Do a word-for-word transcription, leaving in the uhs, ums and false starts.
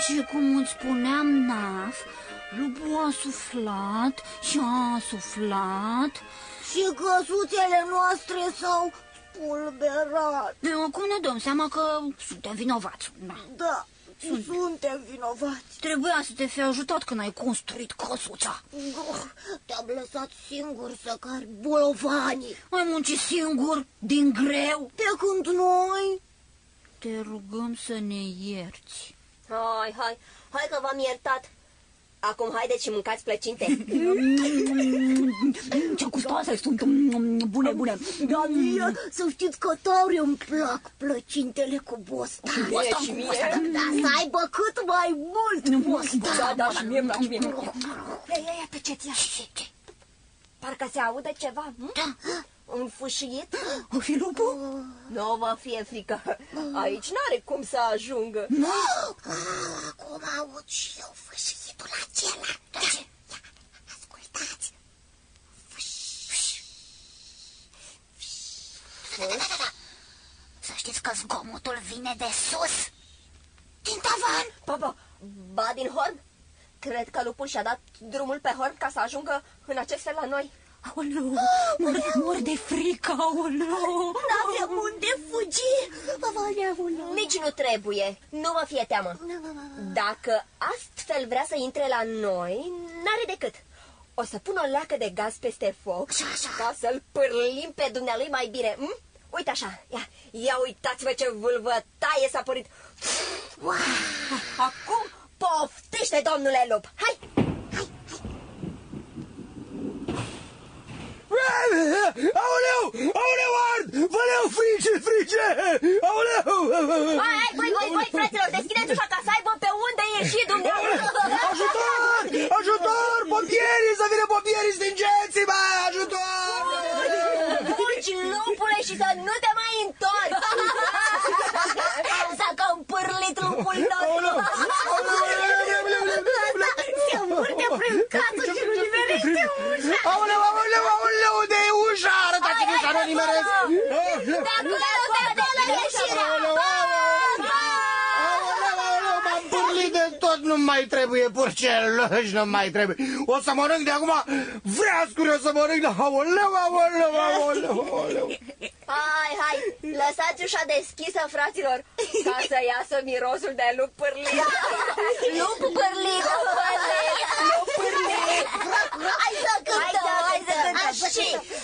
Și cum îți spuneam, Naf, lupul a suflat și a suflat. Și căsuțele noastre s-au spulberat. Acum ne dăm seama că suntem vinovați. Da, da suntem. suntem vinovați. Trebuia să te fi ajutat când ai construit căsuța. Te-am lăsat singur să cari bolovanii. Ai muncit singur, din greu. Pe când noi... Te rugăm să ne ierți. Hai, hai, hai că v-am iertat. Acum haideți și mâncați plăcinte. Ce gustoase sunt, bune, bune. Da, mie, să știți că tare îmi plac plăcintele cu bostan. Bostan, și mie. Da, să aibă cât mai mult bostan. Da, da, și mie îmi place, mie. Ia, ia, ia, tăceți, ia. Parcă se aude ceva. Da. Un fâșiet? O fi lupul? Nu vă fie frică. Aici n-are cum să ajungă. Nu? Acum aud și eu fâșietul acela. Da. Ce? Ia, ascultați. Fâș. Fâș. Să știți că zgomotul vine de sus. Din tavan. Ba, ba, din horn. Cred că lupul și-a dat drumul pe horn ca să ajungă în acest fel la noi. Aoleu, mor, mor de frică, aoleu. N-avem unde fugi. Aoleu. Nici nu trebuie, nu vă fie teamă. Dacă astfel vrea să intre la noi, n-are decât. O să pun o leacă de gaz peste foc ca să-l pârlim pe dumnealui mai bine. Hm? Uite așa, ia, ia uitați-vă ce vâlvă taie s-a părit. Acum poftește, domnule lup. Hai! Aoleu! Aoleu, ard! Văleu, frice, frice! Aoleu! Hai, hai, voi, voi, voi, fraților, deschideți ușa ca să aibă pe unde ieși dumneavoastră! Ajutor! Ajutor! Pompierii! Să vină pompierii, stingeți-mă! Ajutor! Fugi, lupule, și să nu te mai întorci! S-a cam pârlit lupul nostru! Se învârte prin casă și nu nimerește ușa! Aoleu, aoleu, aoleu, unde e ușa? Arătați-mi ușa, nu nimeresc! De acolo, de acolo, ieșirea! M-am pârlit de tot, nu mai trebuie purceluși, nu mai trebuie. O să mănânc de acum vreascuri, o să mănânc de... Aoleu, aoleu, aoleu, aoleu. Hai, hai, lăsați ușa deschisă, fraților, ca să iasă mirosul de lup pârlit. Lup pârlit, lup pârlit, lup pârlit. Hai să cântăm, Hai să cântăm. Și